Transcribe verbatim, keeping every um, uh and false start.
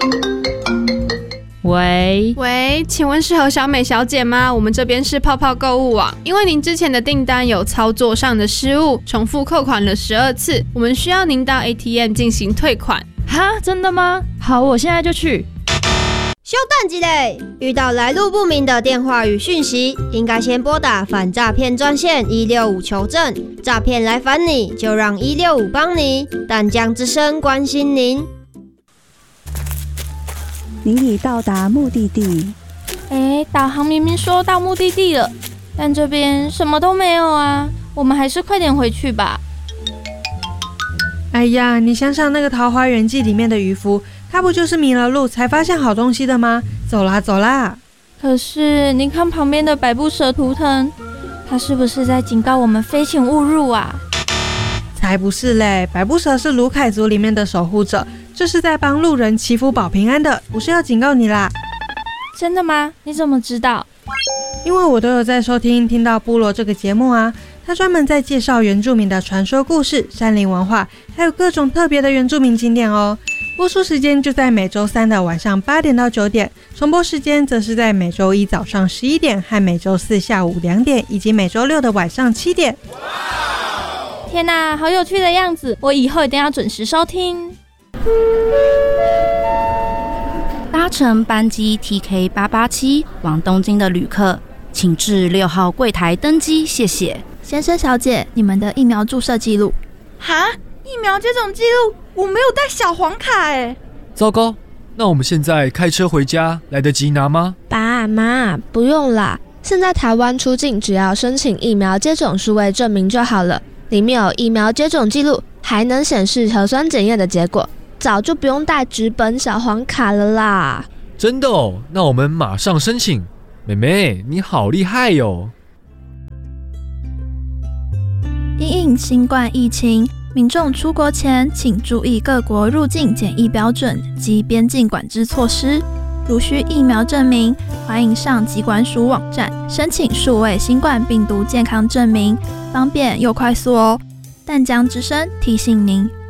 喂喂，请问是何小美小姐吗？我们这边是泡泡购物网，因为您之前的订单有操作上的失误，重复扣款了十二次，我们需要您到 A T M 进行退款。 哈，真的吗？好，我现在就去。 休蛋一类，遇到来路不明的电话与讯息，应该先拨打反诈骗专线一六五求证。诈骗来烦你，就让一六五帮你。淡江之声关心您。 您已到达目的地。 哎，导航明明说到目的地了，但这边什么都没有啊！我们还是快点回去吧。 哎呀，你想想那个《桃花源记》里面的渔夫，他不就是迷了路才发现好东西的吗？走啦走啦！ 可是你看旁边的百步蛇图腾，他是不是在警告我们飞行勿入啊？ 才不是嘞！百步蛇是卢凯族里面的守护者，这是在帮路人祈福保平安的，不是要警告你啦。 真的吗？你怎么知道？ 因为我都有在收听听到部落这个节目啊，他专门在介绍原住民的传说故事、山林文化，还有各种特别的原住民景点哦。播出时间就在每周三的晚上八点到九点，重播时间则是在每周一早上十一点和每周四下午两点，以及每周六的晚上七点。 天哪，好有趣的样子！我以后一定要准时收听。 搭乘班机 T K 八八七往东京的旅客，请至六号柜台登机，谢谢。 先生小姐，你们的疫苗注射记录。 哈？疫苗接种记录？我没有带小黄卡哎。 糟糕，那我们现在开车回家，来得及拿吗？ 爸妈，不用啦，现在台湾出境只要申请疫苗接种数位证明就好了，里面有疫苗接种记录，还能显示核酸检验的结果，早就不用带纸本小黄卡了啦。 真的哦，那我们马上申请。妹妹，你好厉害哟！ 因应新冠疫情，民众出国前请注意各国入境检疫标准及边境管制措施。如需疫苗证明，欢迎上疾管署网站申请数位新冠病毒健康证明，方便又快速哦。淡江之声提醒您。